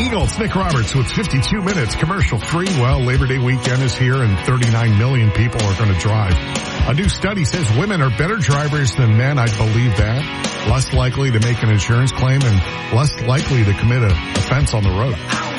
Eagles, Nick Roberts with 52 minutes commercial free. Well, Labor Day weekend is here and 39 million people are going to drive. A new study says women are better drivers than men. I believe that. Less likely to make an insurance claim and less likely to commit an offense on the road.